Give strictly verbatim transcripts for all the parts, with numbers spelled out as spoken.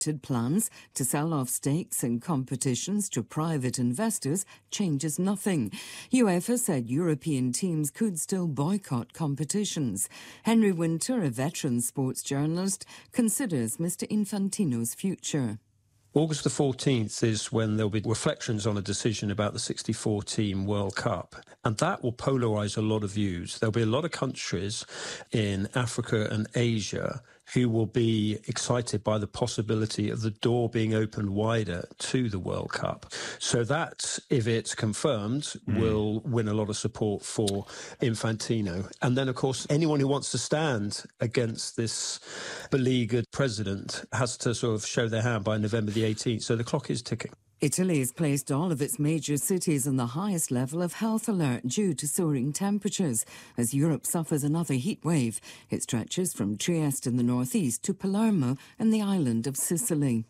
rejected plans to sell off stakes in competitions to private investors changes nothing. UEFA said European teams could still boycott competitions. Henry Winter, a veteran sports journalist, considers Mister Infantino's future. August the fourteenth is when there'll be reflections on a decision about the sixty-four team World Cup, and that will polarise a lot of views. There'll be a lot of countries in Africa and Asia who will be excited by the possibility of the door being opened wider to the World Cup. So that, if it's confirmed, mm. will win a lot of support for Infantino. And then, of course, anyone who wants to stand against this beleaguered president has to sort of show their hand by November the eighteenth. So the clock is ticking. Italy has placed all of its major cities on the highest level of health alert due to soaring temperatures as Europe suffers another heat wave. It stretches from Trieste in the northeast to Palermo and the island of Sicily.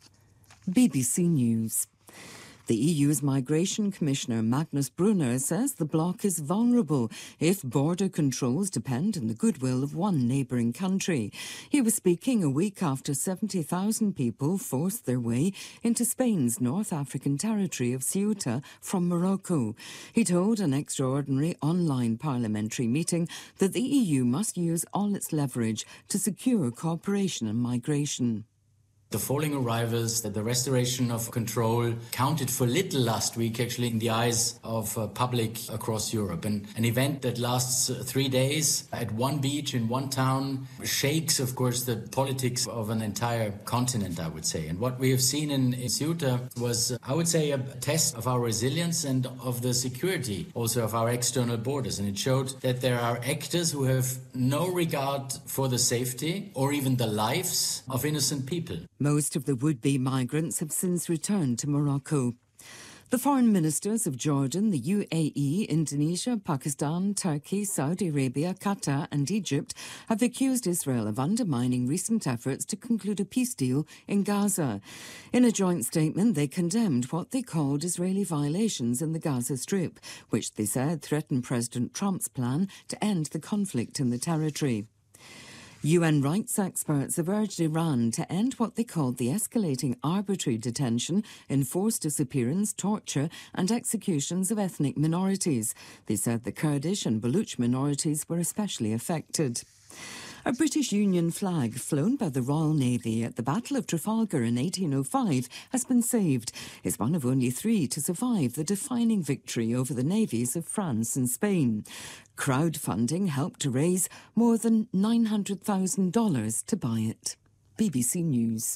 B B C News. The E U's Migration Commissioner Magnus Brunner says the bloc is vulnerable if border controls depend on the goodwill of one neighbouring country. He was speaking a week after seventy thousand people forced their way into Spain's North African territory of Ceuta from Morocco. He told an extraordinary online parliamentary meeting that the E U must use all its leverage to secure cooperation on migration. The falling arrivals, the restoration of control counted for little last week, actually, in the eyes of uh, public across Europe. And an event that lasts uh, three days at one beach in one town shakes, of course, the politics of an entire continent, I would say. And what we have seen in, in Ceuta was, uh, I would say, a test of our resilience and of the security also of our external borders. And it showed that there are actors who have no regard for the safety or even the lives of innocent people. Most of the would-be migrants have since returned to Morocco. The foreign ministers of Jordan, the U A E, Indonesia, Pakistan, Turkey, Saudi Arabia, Qatar and Egypt have accused Israel of undermining recent efforts to conclude a peace deal in Gaza. In a joint statement, they condemned what they called Israeli violations in the Gaza Strip, which they said threatened President Trump's plan to end the conflict in the territory. U N rights experts have urged Iran to end what they called the escalating arbitrary detention, enforced disappearance, torture and executions of ethnic minorities. They said the Kurdish and Baluch minorities were especially affected. A British Union flag flown by the Royal Navy at the Battle of Trafalgar in eighteen oh five has been saved. It's one of only three to survive the defining victory over the navies of France and Spain. Crowdfunding helped to raise more than nine hundred thousand dollars to buy it. B B C News.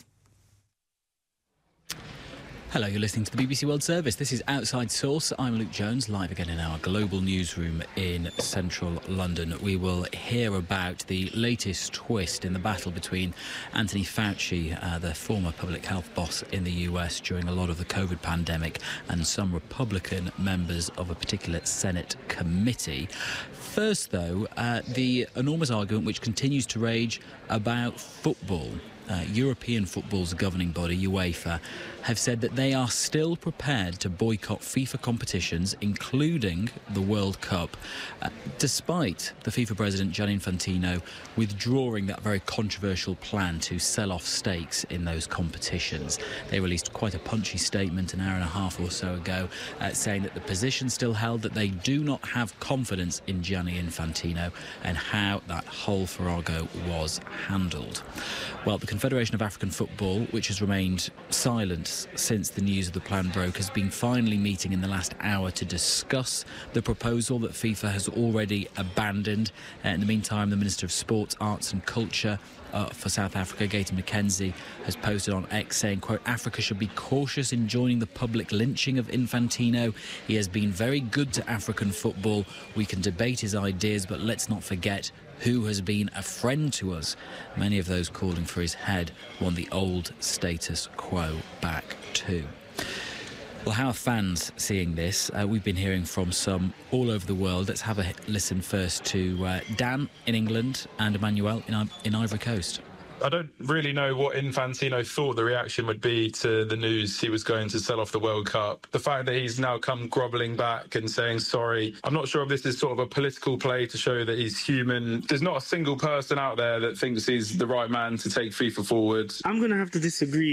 Hello, you're listening to the B B C World Service. This is Outside Source. I'm Luke Jones, live again in our global newsroom in central London. We will hear about the latest twist in the battle between Anthony Fauci, uh, the former public health boss in the U S during a lot of the COVID pandemic, and some Republican members of a particular Senate committee. First, though, uh, the enormous argument which continues to rage about football. Uh, European football's governing body, UEFA, have said that they are still prepared to boycott FIFA competitions, including the World Cup, uh, despite the FIFA president, Gianni Infantino, withdrawing that very controversial plan to sell off stakes in those competitions. They released quite a punchy statement an hour and a half or so ago, uh, saying that the position still held that they do not have confidence in Gianni Infantino and how that whole farrago was handled. Well, the Confederation of African Football, which has remained silent since the news of the plan broke, has been finally meeting in the last hour to discuss the proposal that FIFA has already abandoned. Uh, in the meantime, the Minister of Sport, Arts and Culture uh, for South Africa, Gayton McKenzie, has posted on X saying, quote, Africa should be cautious in joining the public lynching of Infantino. He has been very good to African football. We can debate his ideas, but let's not forget who has been a friend to us. Many of those calling for his head want the old status quo back too. Well, how are fans seeing this? Uh, we've been hearing from some all over the world. Let's have a listen first to uh, Dan in England and Emmanuel in, in Ivory Coast. I don't really know what Infantino thought the reaction would be to the news he was going to sell off the World Cup. The fact that he's now come grovelling back and saying sorry, I'm not sure if this is sort of a political play to show that he's human. There's not a single person out there that thinks he's the right man to take FIFA forward. I'm going to have to disagree.